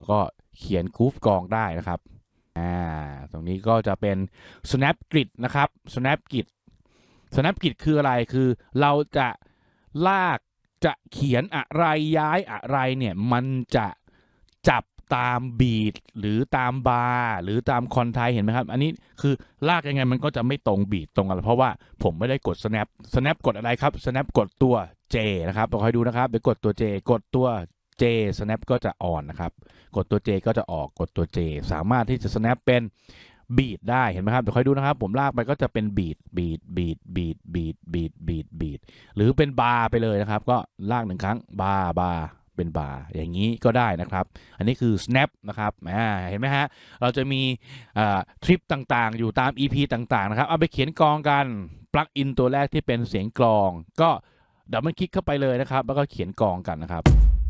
ก็เขียนกรูฟกลองได้นะครับตรงนี้ก็จะเป็น snap grid นะครับ snap grid snap grid คืออะไรคือเราจะลากจะเขียนอะไรย้ายอะไรเนี่ยมันจะจับตามบีทหรือตามบาร์หรือตามคอนไทเห็นไหมครับอันนี้คือลากยังไงมันก็จะไม่ตรงบีทตรงอะไรเพราะว่าผมไม่ได้กด snap กดอะไรครับ snap กดตัว J นะครับคอยดูนะครับเดี๋ยวกดตัว J กดตัว J snap ก็จะอ่อนนะครับกดตัว J ก็จะออกกดตัว J สามารถที่จะ snap เป็นบีทได้เห็นไหมครับเดี๋ยวคอยดูนะครับผมลากไปก็จะเป็นบีทหรือเป็นบาร์ไปเลยนะครับก็ลากหนึ่งครั้งบาร์เป็นบาร์อย่างนี้ก็ได้นะครับอันนี้คือ snap นะครับเห็นไหมฮะเราจะมีทริปต่างๆอยู่ตาม EP ต่างๆนะครับเอาไปเขียนกลองกันปลั๊กอินตัวแรกที่เป็นเสียงกลองก็ดับเบิลคลิกเข้าไปเลยนะครับแล้วก็เขียนกลองกันนะครับ